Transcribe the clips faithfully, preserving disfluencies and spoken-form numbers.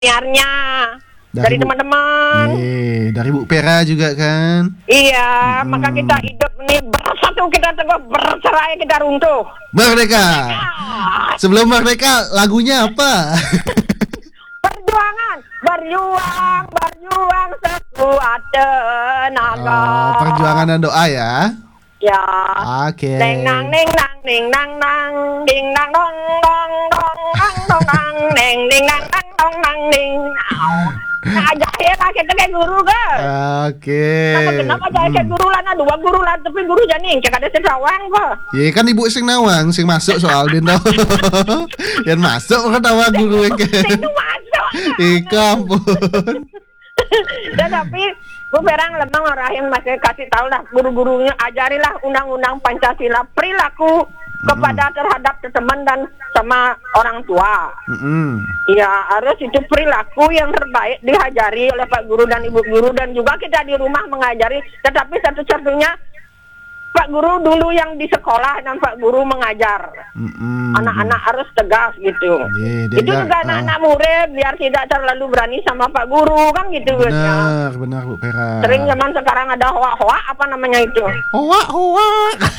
penyiarnya. Dari, dari Bu, teman-teman. Ye, dari Bu Pera juga kan. Iya, hmm. maka kita hidup ini bersatu kita teguh, bercerai kita runtuh. Merdeka. Sebelum merdeka lagunya apa? Perjuangan, berjuang, berjuang sekuat tenaga. Oh, perjuangan dan doa ya. Ya. Oke. Okay. Neng nang neng nang neng nang nang ding nang dong dong dong dong dong nang neng neng nang nang dong nang neng. Nah, jahit lah kita kayak guru kan. Oke. Kenapa kenapa jahit kayak guru lah, nah dua guru lah, tapi guru janing cek ada sesawang kok. Iya kan ibu sing nawang, sing masuk soal dino. Yang masuk kan tawa guru yang kayak. Sing masuk. Ikampun. Dan tapi Bu Perang lemang orang yang masih kasih tahu lah guru-gurunya, ajarilah undang-undang Pancasila, perilaku mm-hmm. kepada terhadap teman dan sama orang tua. Mm-hmm. Ya harus itu perilaku yang terbaik diajari oleh Pak Guru dan Ibu Guru, dan juga kita di rumah mengajari. Tetapi satu-satunya Pak Guru dulu yang di sekolah dan Pak Guru mengajar. Mm-hmm. Anak-anak harus tegas gitu. Yeah, itu juga uh. anak-anak murid biar tidak terlalu berani sama Pak Guru kan gitu. Benar, ya. Benar Bu Pera. Sering zaman sekarang ada hoa-hoa apa namanya itu? Hoa-hoa.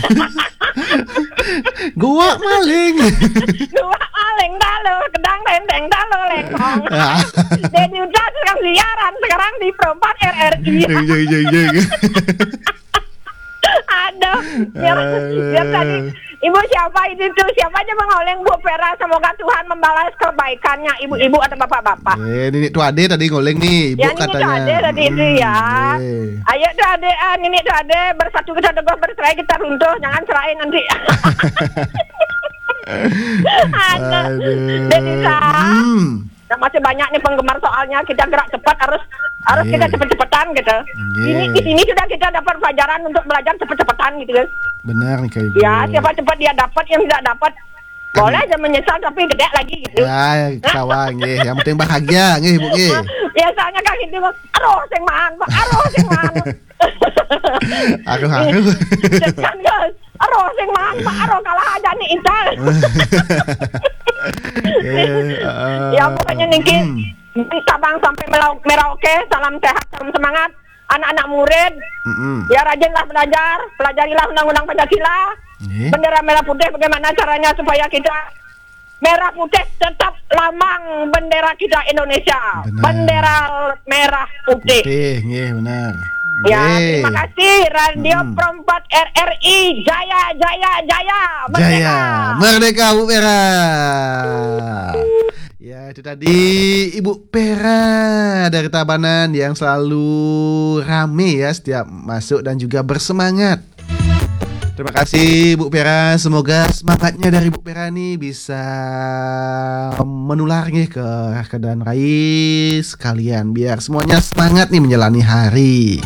Gua maling. Gua maling dalo, kedang tenteng dalo lengkong. Jadi udah sekarang siaran sekarang di Perempat R R I. Jeng jeng jeng jeng. Aduh, biar, biar tadi ibu siapa itu tuh, siapa aja mengoleng Bu Pera, semoga Tuhan membalas kebaikannya ibu-ibu atau bapak-bapak. Eh, ini tuh Ade tadi ngoleng nih, ibu ya, katanya. Ya, ini tuh Ade tadi itu ya. Yeah. Ayo tuh Ade, ah, ini tuh Ade, bersatu kita teguh, bercerai kita runtuh, jangan cerai nanti. Aduh, jadi hmm. Nah, masih banyak nih penggemar soalnya, kita gerak cepat harus harus yeah. kita cepet-cepetan gitu. Yeah. Ini di sini sudah kita dapat pelajaran untuk belajar cepet-cepetan gitu kan. Benar nih kayak ya, siapa cepat dia dapat, yang tidak dapat kan. Boleh aja menyesal tapi gede lagi gitu. Ya, kawan nggih, yang penting bahagia nggih Bu nggih. Biasanya kan gitu, aduh sing man, aduh sing man. Aku aku. Kan guys, aduh sing man, aduh kalah aja nih Intel. Ya pokoknya niki di Sabang sampai Merauke, salam sehat, salam semangat. Anak-anak murid, mm-hmm. ya rajinlah belajar, pelajarilah undang-undang Pancasila. Yeah. Bendera merah putih bagaimana caranya supaya kita merah putih tetap lambang bendera kita Indonesia. Benar. Bendera merah putih. Putih, yeah, benar. Ya, yeah. Terima kasih Radio mm. Perempat R R I, Jaya Jaya Jaya. Merdeka. Jaya, merdeka Bu Pera. Ya, itu tadi Ibu Pera dari Tabanan yang selalu rame ya setiap masuk dan juga bersemangat. Terima kasih Bu Pera, semoga semangatnya dari Bu Pera nih bisa menular nih ke ke dan Rais kalian biar semuanya semangat nih menjalani hari.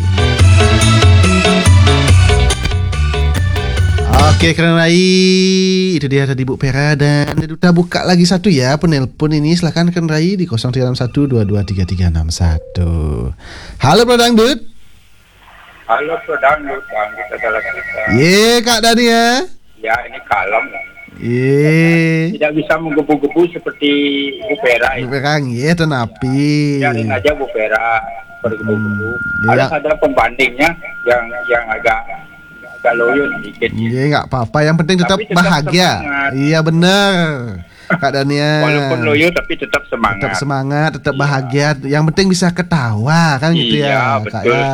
Oke, keren Rai. Itu dia tadi Bu Pera, dan kita buka lagi satu ya penelpon ini. Silakan keren Rai di nol tiga enam satu dua dua tiga tiga enam satu. Halo Bro Dangdut. Halo Bro Dangdut, Bang. Kita salah kita. Ye, Kak Dani ya. Ya, ini kalem. Ye. Tidak bisa menggebu-gebu seperti Bu Pera. Bu Pera ye, tenapi. Biarin aja Bu Pera bergebu-gebu. Hmm, harus ya. Ada pembandingnya yang yang agak agak loyo sedikit. Iya, nggak apa-apa. Yang penting tetap, tetap bahagia. Semangat. Iya benar, Kak Dania. Walaupun loyo tapi tetap semangat. Tetap semangat, tetap iya. bahagia. Yang penting bisa ketawa kan gitu iya, ya, betul. Kak ya.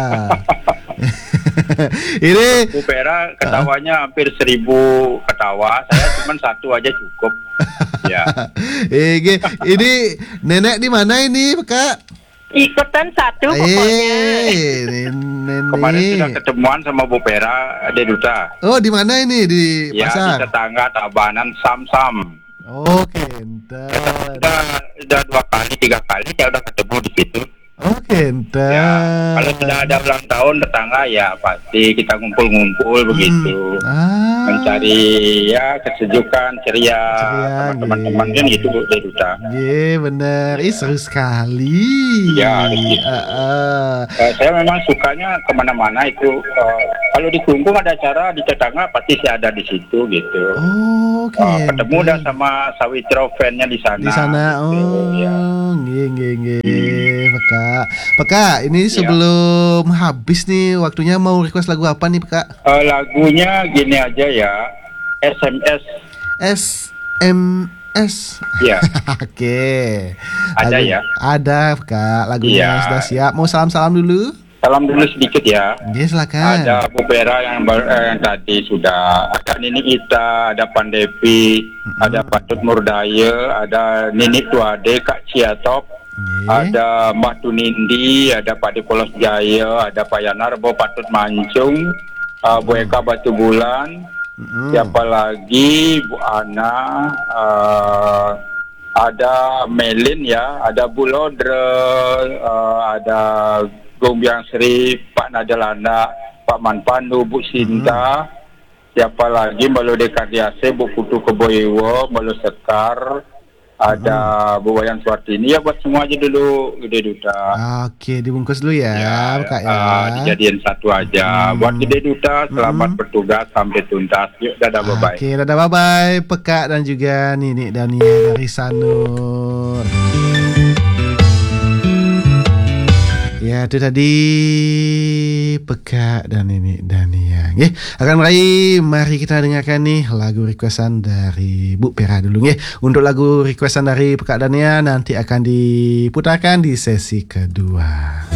Ini Bu Pera ketawanya uh, hampir seribu ketawa. Saya cuma satu aja cukup. Ya. Ini, ini nenek di mana ini, Kak? Ikutan satu pokoknya. Eh, nenek. Kemarin sudah ketemuan sama Bu Pera di Duta. Oh, di mana ini? Di ya, pasar? Ya, di tetangga Tabanan Sam-Sam. Oke, entar. Sudah, sudah dua kali, tiga kali saya udah ketemu di situ. Oh, kenta. Ya, kalau sudah ada ulang tahun tetangga ya pasti kita ngumpul-ngumpul begitu. Ah. Mencari ya kesejukan, ceria, Ceria, sama teman-teman ye. kan gitu Bu dari duta. Ye, bener. Ih, seru sekali. Ya, gitu. Ah, ah. Eh, saya memang sukanya kemana-mana itu. eh, kalau di Kelungkung ada acara di tetangga pasti saya ada di situ gitu. Oh, oke. Eh, ketemu dah sama Sawitro fan-nya di sana. Di sana. gitu, Oh, ya. nge nge nge. Peka. Peka, ini Ya. sebelum habis nih waktunya mau request lagu apa nih, Peka? Eh, lagunya gini aja ya, S M S. S M S. Ya, Oke. Ada Lagu- ya? Ada, Kak. Lagunya Iya. sudah siap. Mau salam-salam dulu? salam dulu sedikit ya. Oke, silakan. Ada Bu Pera yang, bar- eh, yang tadi sudah, ada Nini Ita, ada Pandepi, ada Patut Murdaya, ada Nini Tuade, Kak Ciatop, Oke. ada Mbak Tunindi, ada Pak Dipolos Jaya, ada Pak Yanarbo Patut Mancung, uh, Bu Eka Batu Bulan, Mm-mm. siapa lagi, Bu Ana, uh, ada Melin ya, ada Bu Lodre, uh, ada Gombiang Sri, Pak Najalanda, Pak Manpandu, Bu Sinta, siapa lagi, Mbak Lode Kardiase, Bu Putu Keboyewo, Mbak Lo Sekar, ada Bu Wayan Suartini, ya buat semua aja dulu, Gede Duta. Oke, dibungkus dulu ya, Kak ya. ah, dijadiin satu aja. Buat Gede Duta, selamat bertugas sampai tuntas. Yuk, dadah, bye-bye. Oke, dadah bye-bye Peka dan juga Nini Dania dari Sanur. Ya, itu tadi Peka dan Nini Dania. Nggih, akan meraih mari kita dengarkan nih lagu requestan dari Bu Pera dulu nggih. Untuk lagu requestan dari Peka dan Dania nanti akan diputarkan di sesi kedua.